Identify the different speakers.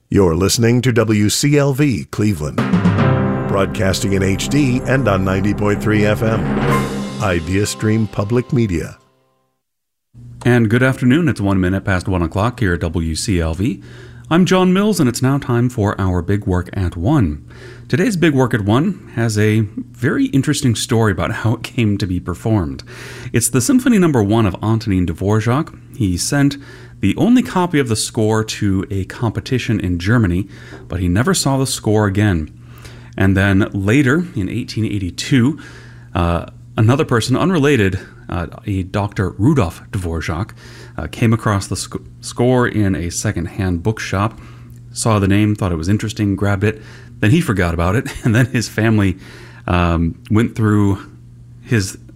Speaker 1: You're listening to WCLV Cleveland, broadcasting in HD and on 90.3 FM. Idea Stream Public Media.
Speaker 2: And good afternoon. It's 1 minute past 1 o'clock here at WCLV. I'm John Mills, and it's now time for our Big Work at 1. Today's Big Work at 1 has a very interesting story about how it came to be performed. It's the Symphony No. 1 of Antonin Dvorak. He sent the only copy of the score to a competition in Germany, but he never saw the score again. And then later, in 1882, another person, unrelated, a Dr. Rudolf Dvorak, came across the score in a second-hand bookshop, saw the name, thought it was interesting, grabbed it, then he forgot about it, and then his family went through his